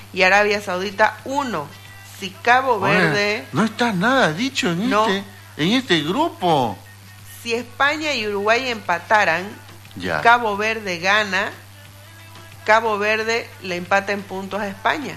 y Arabia Saudita 1. Si Cabo Verde... No está nada dicho en este grupo. Si España y Uruguay empataran, ya. Cabo Verde gana, Cabo Verde le empata en puntos a España.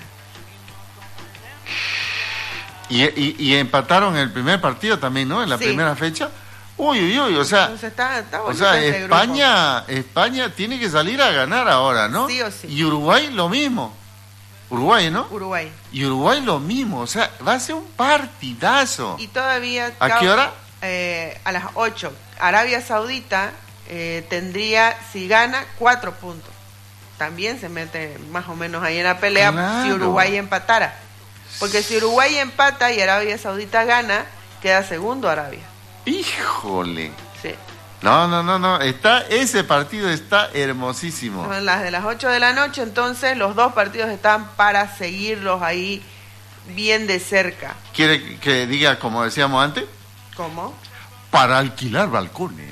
Y empataron el primer partido también, ¿no? En la primera fecha. Uy, o sea, entonces está España tiene que salir a ganar ahora, ¿no? Sí o sí. Y Uruguay lo mismo. Uruguay, ¿no? Uruguay. Y Uruguay lo mismo, o sea, va a ser un partidazo. Y todavía... ¿A qué hora? A las 8. Arabia Saudita tendría, si gana, 4 puntos. También se mete más o menos ahí en la pelea, claro, si Uruguay empatara. Porque si Uruguay empata y Arabia Saudita gana, queda segundo Arabia. ¡Híjole! Sí. No. Ese partido está hermosísimo. Son las de las 8 de la noche, entonces los dos partidos están para seguirlos ahí bien de cerca. ¿Quiere que diga como decíamos antes? ¿Cómo? Para alquilar balcones.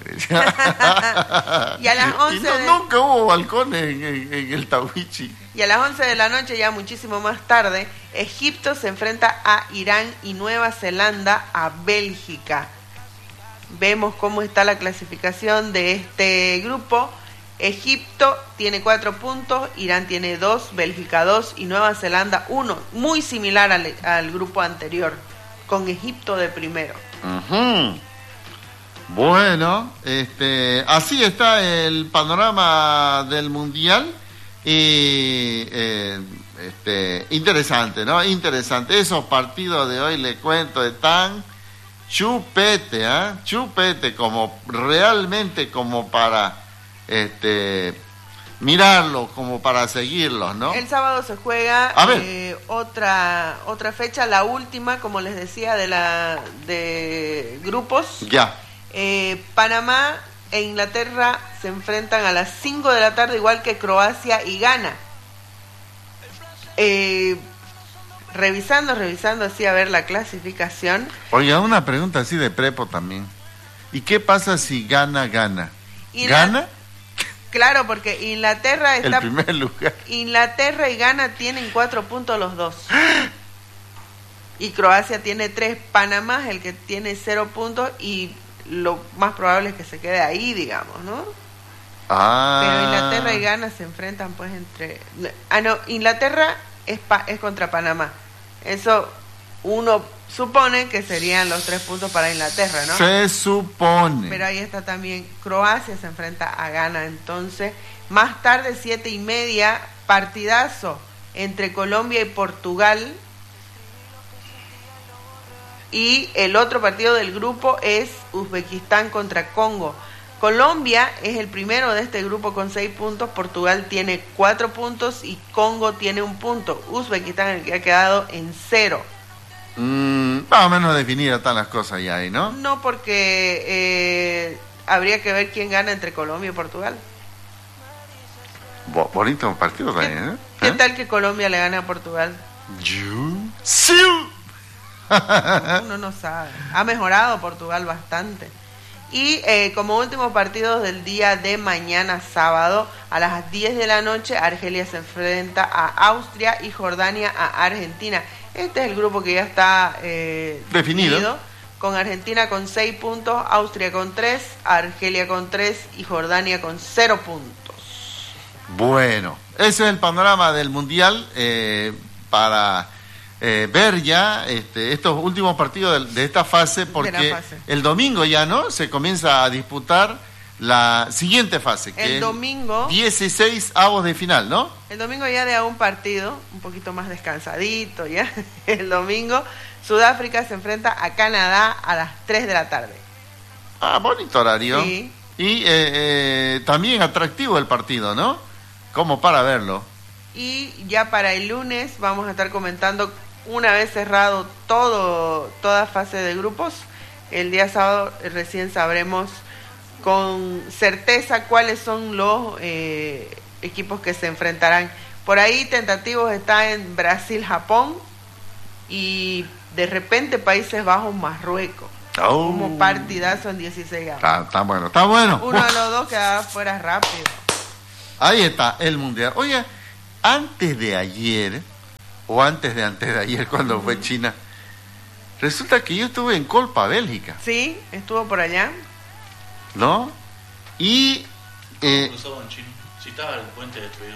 Y a las 11 nunca hubo balcones en el Tawichi. Y a las 11 de la noche, ya muchísimo más tarde, Egipto se enfrenta a Irán y Nueva Zelanda a Bélgica. Vemos cómo está la clasificación de este grupo. Egipto tiene 4 puntos, Irán tiene 2, Bélgica 2 y Nueva Zelanda 1. Muy similar al grupo anterior, con Egipto de primero. Uh-huh. Bueno, así está el panorama del Mundial. Y interesante, ¿no? Interesante. Esos partidos de hoy, le cuento, están chupete, chupete, como realmente como para mirarlos, como para seguirlos, ¿no? El sábado se juega otra fecha, la última, como les decía, de grupos. Ya. Panamá e Inglaterra se enfrentan a las 5 de la tarde, igual que Croacia y Ghana. Revisando así a ver la clasificación. Oiga, una pregunta así de prepo también. ¿Y qué pasa si gana? ¿Gana? Claro, porque Inglaterra está... El primer lugar. Inglaterra y Ghana tienen 4 puntos los dos. Y Croacia tiene 3. Panamá es el que tiene 0 puntos y lo más probable es que se quede ahí, digamos, ¿no? Pero Inglaterra y Ghana se enfrentan pues entre... Inglaterra es contra Panamá. Eso uno supone que serían los 3 puntos para Inglaterra, ¿no? Se supone. Pero ahí está también, Croacia se enfrenta a Ghana. Entonces, más tarde, 7:30, partidazo entre Colombia y Portugal. Y el otro partido del grupo es Uzbekistán contra Congo. Colombia es el primero de este grupo con 6 puntos, Portugal tiene 4 puntos y Congo tiene 1 punto. Uzbekistán el que ha quedado en 0. Más o menos definidas están las cosas ya ahí, ¿no? No, porque habría que ver quién gana entre Colombia y Portugal. Bonito partido también, ¿eh? ¿Qué tal que Colombia le gane a Portugal? ¡Sí! Uno no sabe. Ha mejorado Portugal bastante. Y como último partido del día de mañana sábado, a las 10 de la noche, Argelia se enfrenta a Austria y Jordania a Argentina. Este es el grupo que ya está definido, con Argentina con 6 puntos, Austria con 3, Argelia con 3 y Jordania con 0 puntos. Bueno, ese es el panorama del Mundial para... ver ya estos últimos partidos de esta fase, porque el domingo ya no se comienza a disputar la siguiente fase, que el domingo 16 avos de final, ¿no? El domingo ya de a un partido un poquito más descansadito ya. El domingo Sudáfrica se enfrenta a Canadá a las 3 de la tarde. Bonito horario. Sí. Y también atractivo el partido, ¿no? Como para verlo. Y ya para el lunes vamos a estar comentando, una vez cerrado toda fase de grupos, el día sábado recién sabremos con certeza cuáles son los equipos que se enfrentarán. Por ahí tentativos está en Brasil, Japón y de repente Países Bajos, Marruecos. Como partidazo en 16 avos. Está bueno. Uno de los dos quedaba fuera rápido. Ahí está el Mundial. Oye, antes de ayer o antes de ayer, cuando fue China. Resulta que yo estuve en Colpa, Bélgica. Sí, estuvo por allá. ¿No? Y... cruzado en China. Si estaba el puente destruido.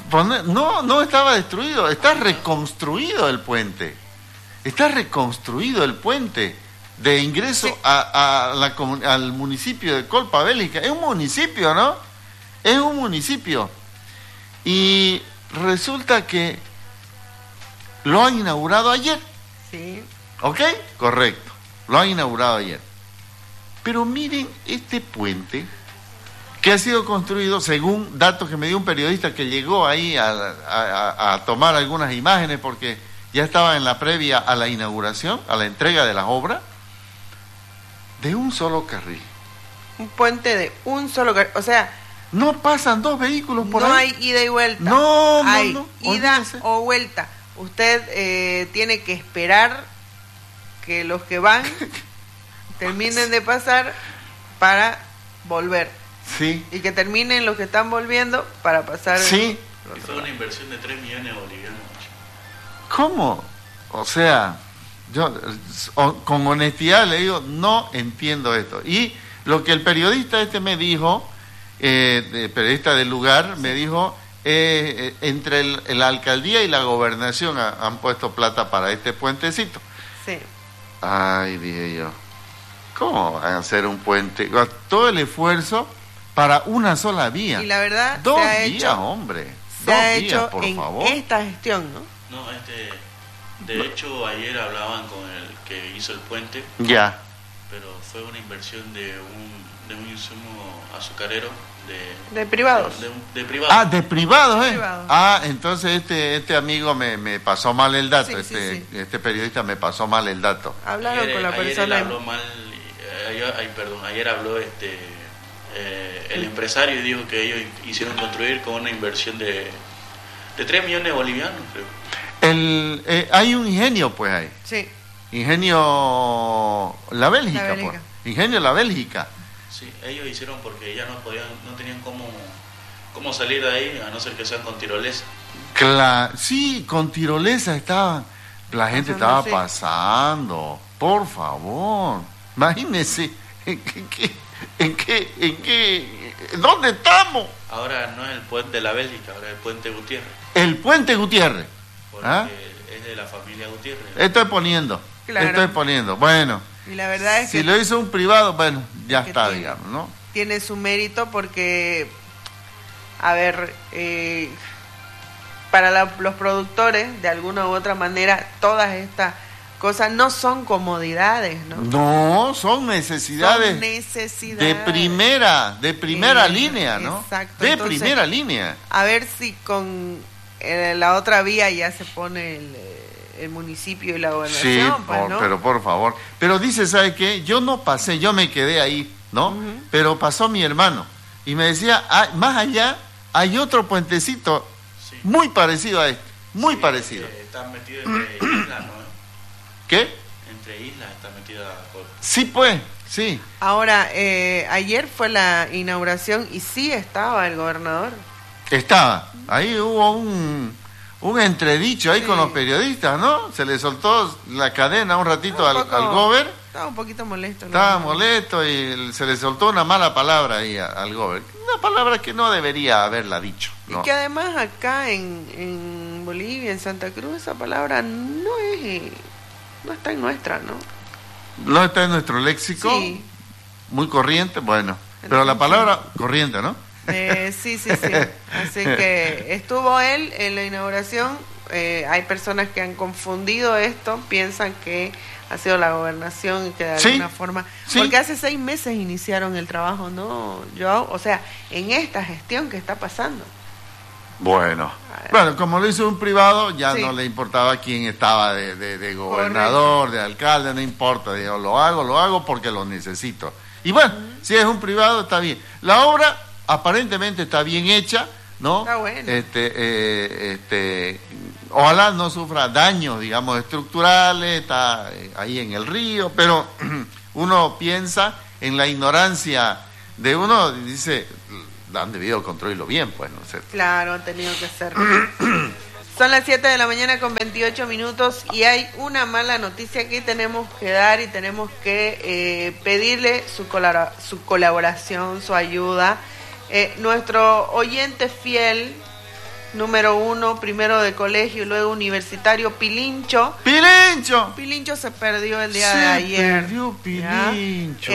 No estaba destruido, está reconstruido el puente. Está reconstruido el puente de ingreso sí. Al municipio de Colpa, Bélgica. Es un municipio, ¿no? Es un municipio. Y resulta que lo han inaugurado ayer. Sí. ¿Ok? Correcto. Lo han inaugurado ayer. Pero miren este puente que ha sido construido, según datos que me dio un periodista que llegó ahí a tomar algunas imágenes, porque ya estaba en la previa a la inauguración, a la entrega de las obras, de un solo carril. Un puente de un solo carril, o sea... No pasan dos vehículos por ahí. No hay ida y vuelta. No, hay no. Ida Olvídese. o vuelta. Usted tiene que esperar que los que van terminen de pasar para volver. Sí. Y que terminen los que están volviendo para pasar. Sí. Y fue una inversión de 3 millones de bolivianos. ¿Cómo? O sea, yo con honestidad le digo, no entiendo esto. Y lo que el periodista me dijo, periodista del lugar, me dijo, entre la alcaldía y la gobernación han puesto plata para este puentecito. Sí. Ay, dije yo, ¿cómo van a hacer un puente? Todo el esfuerzo para una sola vía. Y la verdad, 2 se ha días, hecho, hombre. Se 2 ha días, hecho por en favor. esta gestión, ¿no? No, de hecho, ayer hablaban con el que hizo el puente. Ya. Pero fue una inversión de un insumo azucarero de privados. De privados. Ah, de privados, ¿eh? Privados. Ah, entonces este amigo me pasó mal el dato, Sí, este periodista me pasó mal el dato. Hablaron con la persona. Ayer habló mal, ayer habló el empresario y dijo que ellos hicieron construir con una inversión de 3 millones de bolivianos, creo. Hay un ingenio, pues, ahí. Sí. Ingenio La Bélgica, pues. Ingenio La Bélgica. Sí, ellos hicieron porque ya no tenían cómo salir de ahí, a no ser que sean con tirolesa. Sí, con tirolesa estaban. La gente estaba pasando. Por favor. Imagínense. ¿Dónde estamos? Ahora no es el puente de la Bélgica, ahora es el puente Gutiérrez. El puente Gutiérrez. Porque es de la familia Gutiérrez. Estoy poniendo. Bueno. Y la verdad es si que lo hizo un privado, bueno, ya está, digamos, ¿no? Tiene su mérito porque, a ver, para los productores, de alguna u otra manera, todas estas cosas no son comodidades, ¿no? No, son necesidades. Son necesidades. De primera línea, ¿no? Exacto. De Entonces, primera línea. A ver si con la otra vía ya se pone el municipio y la gobernación, sí, pues, ¿no? Pero por favor. Pero dice, ¿sabe qué? Yo no pasé, yo me quedé ahí, ¿no? Uh-huh. Pero pasó mi hermano y me decía, más allá hay otro puentecito muy parecido a este, muy parecido. Está metido entre islas, ¿no? ¿Qué? Entre islas está metida. Sí, pues, sí. Ahora, ayer fue la inauguración y sí estaba el gobernador. Estaba, ahí hubo un entredicho ahí con los periodistas, ¿no? Se le soltó la cadena un ratito al gober. Estaba un poquito molesto. Estaba molesto y se le soltó una mala palabra ahí al gober. Una palabra que no debería haberla dicho, ¿no? Y que además acá en Bolivia, en Santa Cruz, esa palabra no está en nuestra, ¿no? No está en nuestro léxico. Sí. Muy corriente, bueno. Pero la palabra corriente, ¿no? Sí. Así que estuvo él en la inauguración. Hay personas que han confundido esto, piensan que ha sido la gobernación y que de alguna forma... Sí. Porque hace 6 meses iniciaron el trabajo, ¿no? O sea, en esta gestión que está pasando. Bueno, como lo hizo un privado, ya no le importaba quién estaba de gobernador, de alcalde, no importa. Digo, lo hago porque lo necesito. Y bueno, si es un privado, está bien. La obra aparentemente está bien hecha, ¿no? Está bueno. Ojalá no sufra daños, digamos, estructurales, está ahí en el río, pero uno piensa en la ignorancia de uno y dice, han debido construirlo bien, pues, ¿no es cierto? Claro, han tenido que hacerlo. Son las 7 de la mañana con 28 minutos y hay una mala noticia que tenemos que dar y tenemos que pedirle su colaboración, su ayuda. Nuestro oyente fiel, número 1, primero de colegio y luego universitario, Pilincho. Pilincho se perdió el día de ayer. Perdió Pilincho.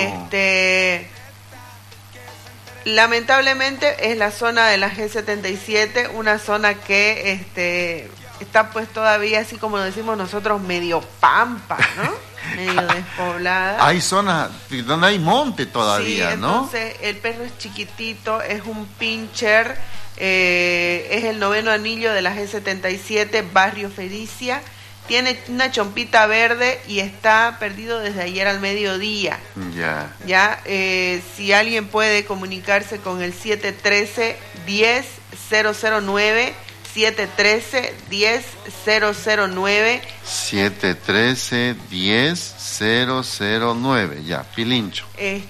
Lamentablemente es la zona de la G77, una zona que está pues todavía, así como decimos nosotros, medio pampa, ¿no? Medio despoblada. Hay zonas donde hay monte todavía, sí, ¿no? Entonces el perro es chiquitito, es un pincher, es el 9º anillo de la G77, barrio Felicia. Tiene una chompita verde y está perdido desde ayer al mediodía. Ya, si alguien puede comunicarse con el 713-10-009, 713-10-009. 713-10-009, ya, Pilincho.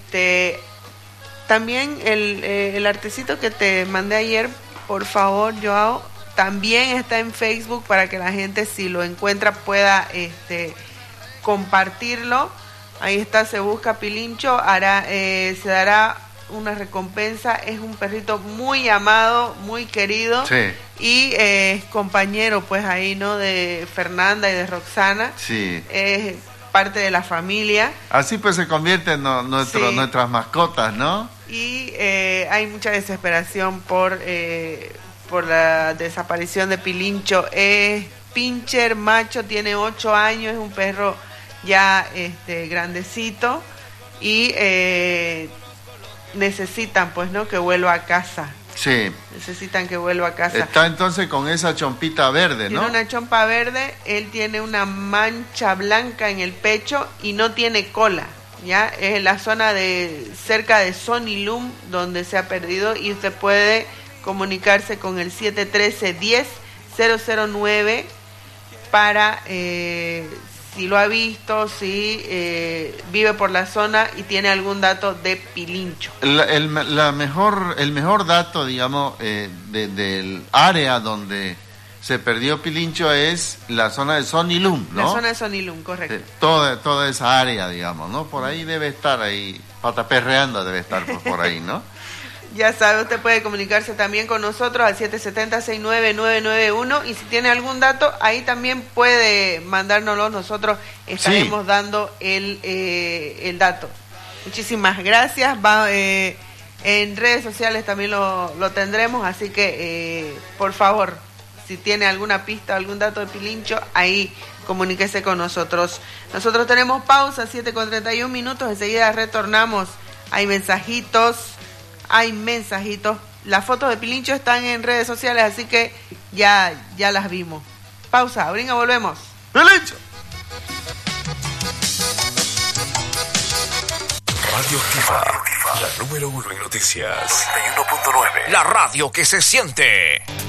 También el artecito que te mandé ayer, por favor, Joao, también está en Facebook para que la gente, si lo encuentra, pueda compartirlo. Ahí está, se busca Pilincho, se dará una recompensa. Es un perrito muy amado, muy querido. Sí. Y es compañero, pues ahí, ¿no? De Fernanda y de Roxana. Sí. Es parte de la familia. Así pues se convierten nuestras mascotas, ¿no? Y hay mucha desesperación por la desaparición de Pilincho. Es pincher macho, tiene 8 años, es un perro ya grandecito y necesitan pues, ¿no?, que vuelva a casa. Sí. Necesitan que vuelva a casa. Está entonces con esa chompita verde, ¿no? Tiene una chompa verde, él tiene una mancha blanca en el pecho y no tiene cola. Ya es en la zona cerca de Sonilum donde se ha perdido, y usted puede comunicarse con el 713-10-009 para si lo ha visto, si vive por la zona y tiene algún dato de Pilincho. El mejor dato, digamos, del área donde se perdió Pilincho es la zona de Sonilum, ¿no? La zona de Sonilum, correcto. Toda esa área, digamos, ¿no? Por ahí debe estar, ahí pataperreando debe estar por ahí, ¿no? Ya sabe, usted puede comunicarse también con nosotros al 770-69991, y si tiene algún dato, ahí también puede mandárnoslo, nosotros estaremos dando el dato. Muchísimas gracias. En redes sociales también lo tendremos, así que por favor, si tiene alguna pista, algún dato de Pilincho, ahí comuníquese con nosotros. Nosotros tenemos pausa, 7:31 minutos, enseguida retornamos. Hay mensajitos. Las fotos de Pilincho están en redes sociales, así que ya las vimos. Pausa, ahorita volvemos. ¡Pilincho! Radio Activa, la número 1 en noticias. 91.9. La radio que se siente.